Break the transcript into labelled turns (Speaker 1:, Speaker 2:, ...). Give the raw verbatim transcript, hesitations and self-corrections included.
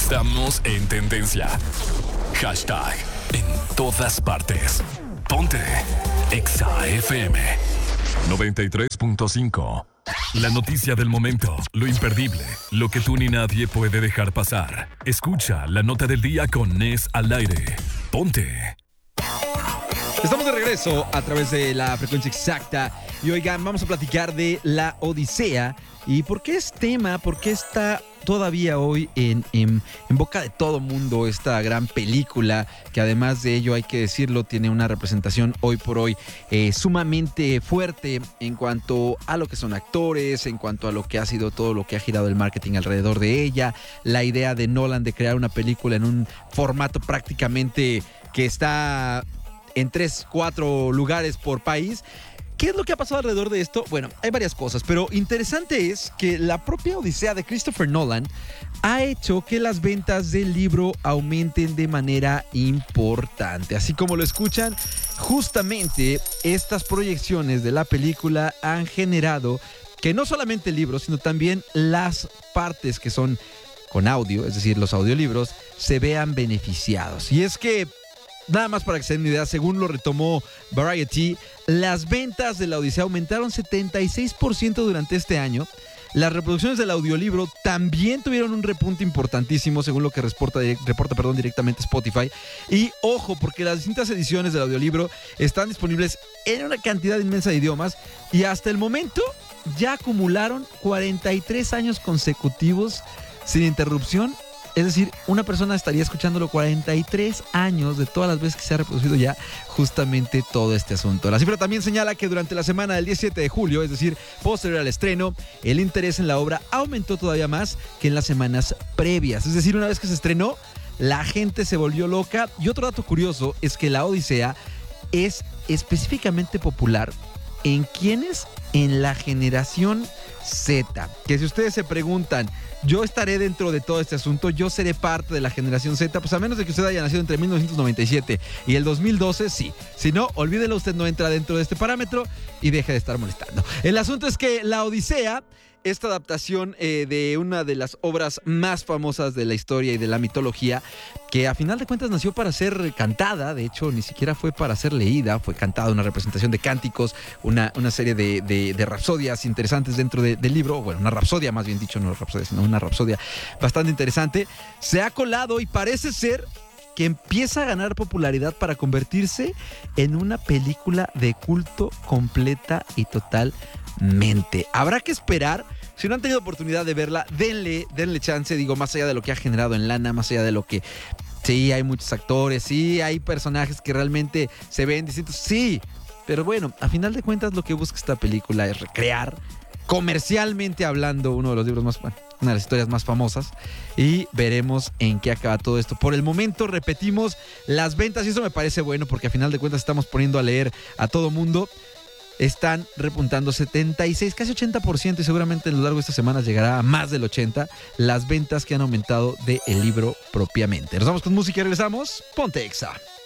Speaker 1: Estamos en tendencia. Hashtag en todas partes. Ponte Exa F M noventa y tres punto cinco. La noticia del momento, lo imperdible, lo que tú ni nadie puede dejar pasar. Escucha la nota del día con Nes al aire. Ponte.
Speaker 2: Estamos de regreso a través de la frecuencia exacta y oigan, vamos a platicar de La Odisea y por qué es tema, por qué está todavía hoy en, en, en boca de todo mundo esta gran película que además de ello, hay que decirlo, tiene una representación hoy por hoy eh, sumamente fuerte en cuanto a lo que son actores, en cuanto a lo que ha sido todo lo que ha girado el marketing alrededor de ella, la idea de Nolan de crear una película en un formato prácticamente que está en tres, cuatro lugares por país. ¿Qué es lo que ha pasado alrededor de esto? Bueno, hay varias cosas, pero interesante es que la propia Odisea de Christopher Nolan ha hecho que las ventas del libro aumenten de manera importante. Así como lo escuchan, justamente estas proyecciones de la película han generado que no solamente el libro, sino también las partes que son con audio, es decir, los audiolibros, se vean beneficiados. Y es que nada más para que se den una idea, según lo retomó Variety, las ventas de La Odisea aumentaron setenta y seis por ciento durante este año. Las reproducciones del audiolibro también tuvieron un repunte importantísimo, según lo que reporta, reporta perdón, directamente Spotify. Y ojo, porque las distintas ediciones del audiolibro están disponibles en una cantidad inmensa de idiomas y hasta el momento ya acumularon cuarenta y tres años consecutivos sin interrupción. Es decir, una persona estaría escuchándolo cuarenta y tres años de todas las veces que se ha reproducido ya justamente todo este asunto. La cifra también señala que durante la semana del diecisiete de julio, es decir, posterior al estreno, el interés en la obra aumentó todavía más que en las semanas previas. Es decir, una vez que se estrenó, la gente se volvió loca. Y otro dato curioso es que La Odisea es específicamente popular en quienes en la generación Z. Que si ustedes se preguntan, yo estaré dentro de todo este asunto, yo seré parte de la generación Z, pues a menos de que usted haya nacido entre mil novecientos noventa y siete y el dos mil doce, sí. Si no, olvídelo, usted no entra dentro de este parámetro y deje de estar molestando. El asunto es que La Odisea, esta adaptación eh, de una de las obras más famosas de la historia y de la mitología, que a final de cuentas nació para ser cantada, de hecho ni siquiera fue para ser leída, fue cantada, una representación de cánticos, una, una serie de, de, de rapsodias interesantes dentro de, del libro, bueno, una rapsodia más bien dicho, no rapsodia, sino una rapsodia bastante interesante, se ha colado y parece ser que empieza a ganar popularidad para convertirse en una película de culto completa y totalmente. Habrá que esperar. Si no han tenido oportunidad de verla, denle, denle chance, digo, más allá de lo que ha generado en lana, más allá de lo que... Sí, hay muchos actores, sí, hay personajes que realmente se ven distintos, sí. Pero bueno, a final de cuentas lo que busca esta película es recrear, comercialmente hablando, uno de los libros más... Bueno, una de las historias más famosas, y veremos en qué acaba todo esto. Por el momento, repetimos, las ventas, y eso me parece bueno porque a final de cuentas estamos poniendo a leer a todo mundo, están repuntando setenta y seis, casi ochenta por ciento, y seguramente a lo largo de estas semanas llegará a más del ochenta por ciento las ventas que han aumentado del libro propiamente. Nos vamos con música y regresamos. Ponte Exa.